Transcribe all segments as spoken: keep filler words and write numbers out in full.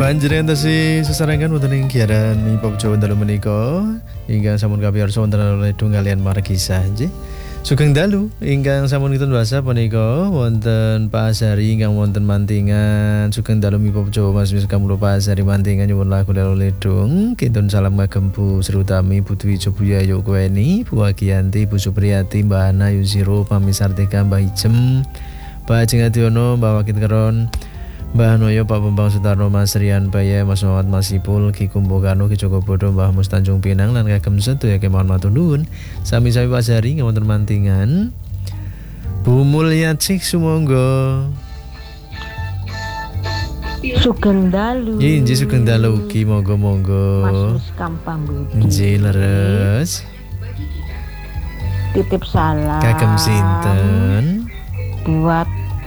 Panjenengan tasih sesarengan wonten ing giaran Mipop Jawa dalu menika ingkang sampun kapiyarsa wonten ledung kalian margisah nggih. Sugeng dalu ingkang sampun kita bahasa punika wonten Pak Asari ingkang wonten Mantingan. Sugeng dalu Mipop Jawa Mas Mis kamulo Pak Asari Mantingan nyuwun lagu dalu ledung. Kinten salam kagem Bu Sri Utami, Bu Dwi Cobuya Yokweni, Bu Agiyanti, Bu Supriyati, Mbak Ana Yusiro, Pak Misartika, Mbak Ijem, Pak Ajeng Adiono, Mbak Wakit Keron, Mbah Noyo, Pak Bambang Sutarno, Mas Rian Baya, Mas Muhammad Masipul, Ki Kumbokano, Ki Joko Bodo, Mbah Mus Tanjung Pinang, lan kagem sedaya kemawon matur nuwun. Sami-sami Pak Sari wonten Mantingan. Bu Mulyati sumangga. Sugeng dalu. Inggih sugeng dalu ugi monggo-monggo. Mas Kampang Budi. Inggih leres. Titip salam. Kagem sinten? Buat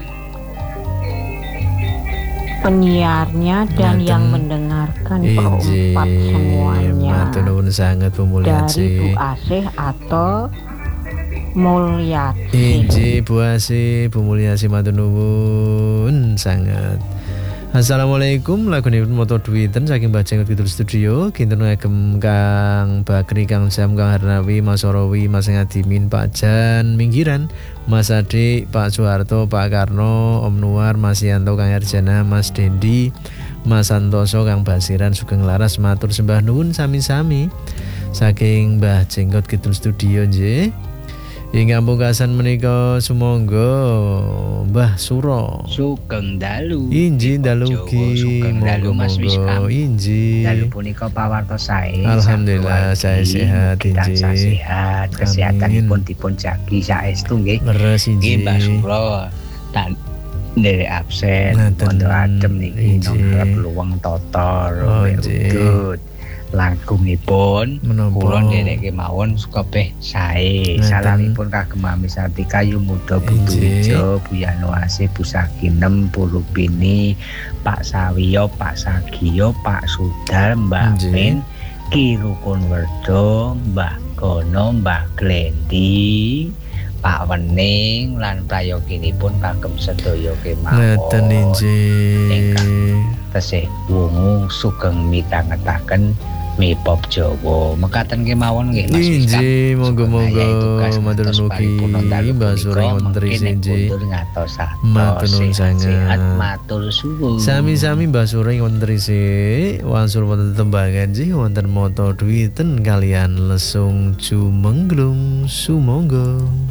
penyiarnya dan Maten. Yang mendengarkan perempat semuanya. Matur nuwun sangat Bu Mulyati. Dari Bu Asih atau Mulyati. Inji Bu Asih, Bu Mulyati matur nuwun sangat. Assalamualaikum, lagunipun moto duwiten saking Mbah Jenggot Kidul Studio. Kinten ngagem Kang Bakri, Kang Jam, Kang Harnawi, Mas Sorowi, Mas Ngadimin, Pak Jan Minggiran, Mas Adik, Pak Soeharto, Pak Karno, Om Nuar, Mas Yanto, Kang Arjana, Mas Dendi, Mas Santoso, Kang Basiran, Sugeng Laras matur sembah nuwun sami-sami saking Mbah Jenggot Kidul Studio nggih. Ingkang pungkasan menika sumangga Mbah Suro. Sugeng dalu. Inji dalu ugi. Sugeng dalu Mas Wiskam. Inji. Dalu punika pawarta sae. Alhamdulillah saya sehat inji. Saya sehat, kesehatanipun dipun jagi saestu nggih. Leres inji. Nggih Mbah Suro. Tak nderek absen. Pondok adem niki ngarep luweng totor. Oh nggih. Langkungipun kula ndereke mawon kabeh sae. Salamipun kagem Mami Sartika Yumuda, Bu Tuwijo, Bu Yanuase, Bu Sakinem, Bu Rupini, Pak Sawiyo, Pak Sagiyo, Pak Sudar, Mbah Min, Ki Rukun Werdo, Mbah Gono, Mbah Glendi, Pak Wening lan prayoginipun kagem sedaya kemawon. Ngeten injih. Ingkang tesih wungu sugeng mitangetaken Mipop Jawa. Mekaten kemawon nggih Mas Wiskam. Injih, monggo-monggo matur nuwun ugi Mbah Suri wonten injih. Matur nuwun sanget. Matur suwun. Sami-sami Mbah Suri wonten isih wangsul wonten tembangan nggih wonten moto duwiten kalian lesung jumenglung sumangga.